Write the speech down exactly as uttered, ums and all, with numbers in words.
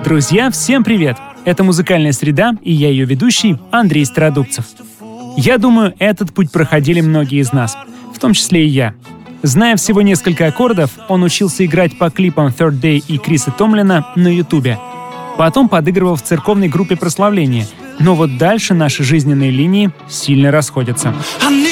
Друзья, всем привет! Это «Музыкальная среда» и я ее ведущий Андрей Стародубцев. Я думаю, этот путь проходили многие из нас, в том числе и я. Зная всего несколько аккордов, он учился играть по клипам Third Day и Криса Томлина на Ютубе. Потом подыгрывал в церковной группе прославления. Но вот дальше наши жизненные линии сильно расходятся. I